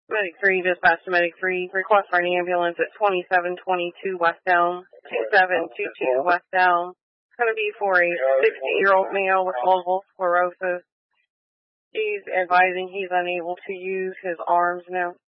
Medic 3, dispatch to Medic 3. Request for an ambulance at 2722 West Elm, 2722 West Elm. It's going to be for a 60-year-old male with multiple sclerosis. He's advising he's unable to use his arms now.